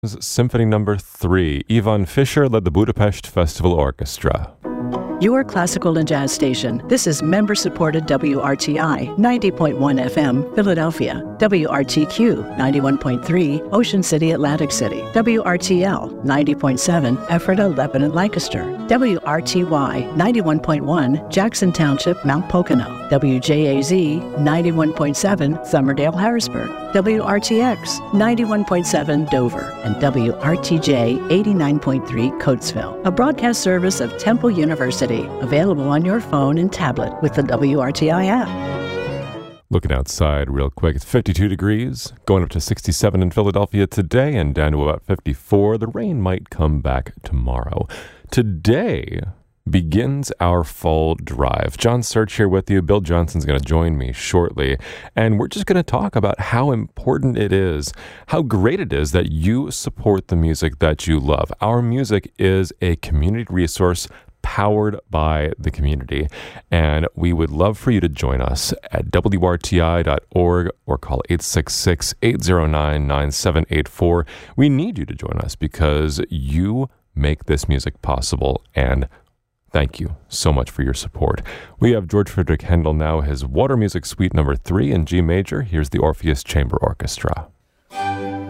Symphony Number 3. Ivan Fischer led the Budapest Festival Orchestra. Your classical and jazz station. This is member-supported WRTI 90.1 FM, Philadelphia. WRTQ 91.3, Ocean City, Atlantic City. WRTL 90.7, Ephrata, Lebanon, Lancaster. WRTY 91.1, Jackson Township, Mount Pocono. WJAZ 91.7, Somerdale, Harrisburg. WRTX 91.7, Dover. And WRTJ 89.3, Coatesville. A broadcast service of Temple University. Available on your phone and tablet with the WRTI app. Looking outside real quick, it's 52 degrees, going up to 67 in Philadelphia today and down to about 54. The rain might come back tomorrow. Today begins our fall drive. John Search here with you. Bill Johnson's going to join me shortly, and we're just going to talk about how important it is, how great it is that you support the music that you love. Our music is a community resource powered by the community, and we would love for you to join us at WRTI.org or call 866-809-9784. We need you to join us because you make this music possible, and thank you so much for your support. We have George Frederick Handel now, his Water Music Suite Number 3 in G major. Here's the Orpheus Chamber Orchestra.